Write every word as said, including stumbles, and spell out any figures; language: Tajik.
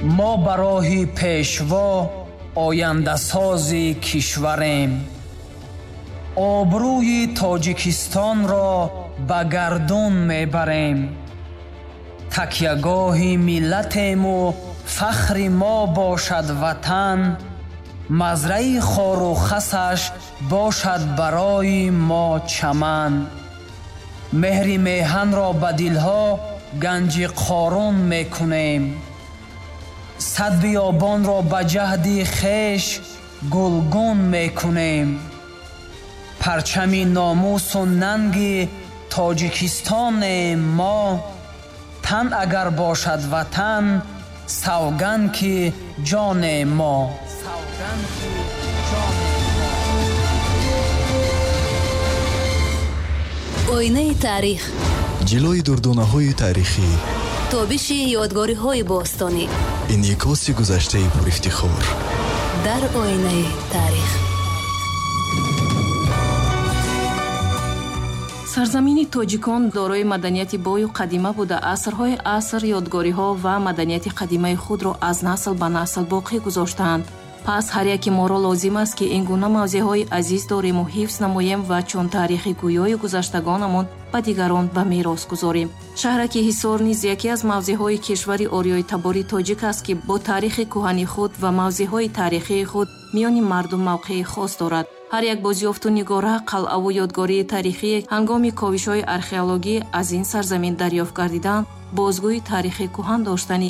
мо ба роҳи пешво ояндасози кишварем. обрӯи тоҷикистонро ба гардун мебарем. такягоҳи миллатему фахри мо бошад ватан. мазраи хору хасаш бошад барои мо чаман. меҳри меҳанро ба дилҳо ганҷи қорун мекунем. сад биёбонро ба ҷаҳди хеш гулгун мекунем. парчами номусу нанги тоҷикистонем мо. тан агар бошад ватан, савган ки ҷонем мо. оинаи таърих, ҷилои дурдонаҳои таърихӣ, тобиши ёдгориҳои бостонӣ, инъикоси гузаштаи пурифтихор. дар оинаи таърих. сарзамини тоҷикон дорои маданияти бою қадима буда асрҳои аср ёдгориҳо ва маданияти қадимаи худро аз насл ба насл боқӣ гузоштаанд. пас ҳар яки моро лозим аст ки ин гуна мавзеъҳои азиз дорему ҳифз намоем ва чун таърихи гӯёи гузаштагонамон ба дигарон ба мерос гузорем. шаҳраки ҳисор низ яке аз мавзеъҳои кишвари ориёи табори тоҷик аст ки бо таърихи кӯҳани худ ва мавзеъҳои таърихии худ миёни мардум мавқеи хос дорад. ҳар як бозёфту нигора, қалъаву ёдгории таърихӣ ҳангоми ковишҳои археологӣ аз ин сарзамин дарёфт гардиданд, бозгӯи таърихи кӯҳан доштани